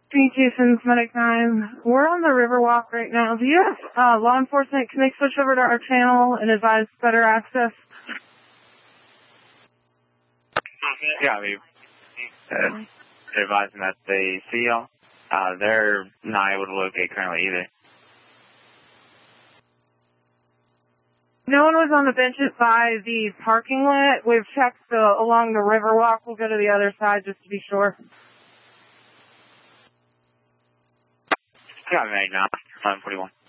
St. Jason's Medic 9. We're on the Riverwalk right now. Do you have law enforcement? Can they switch over to our channel and advise better access? Yeah, we advising that they see y'all. They're not able to locate currently either. No one was on the benches by the parking lot. We've checked along the Riverwalk. We'll go to the other side just to be sure. Yeah, right now, 1141.